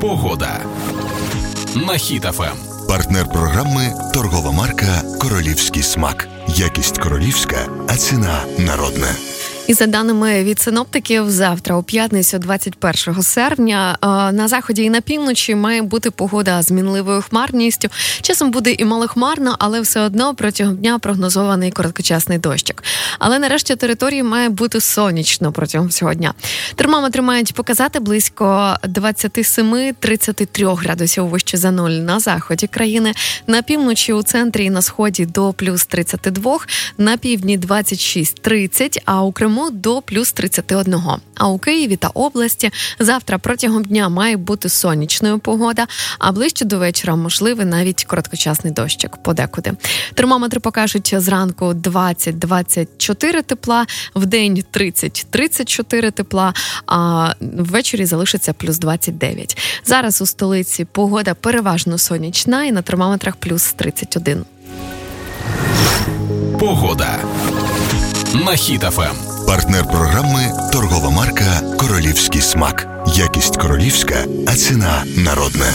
Погода на Хіт ФМ. Партнер програми – торгова марка «Королівський смак». Якість королівська, а ціна народна. І за даними від синоптиків, завтра у п'ятницю 21 серпня на заході і на півночі має бути погода з мінливою хмарністю. Часом буде і малохмарно, але все одно протягом дня прогнозований короткочасний дощик. Але нарешті території має бути сонячно протягом всього дня. Термометри мають показати близько 27-33 градусів вище за нуль на заході країни. На півночі, у центрі і на сході до плюс 32, на півдні 26-30, а у Криму до плюс 31. А у Києві та області завтра протягом дня має бути сонячною погода, а ближче до вечора можливий навіть короткочасний дощик подекуди. Термометри покажуть зранку 20-24 тепла, вдень 30-34 тепла, а ввечері залишиться плюс 29. Зараз у столиці погода переважно сонячна і на термометрах плюс 31. Погода на Хіт ФМ. Партнер програми – торгова марка «Королівський смак». Якість королівська, а ціна народна.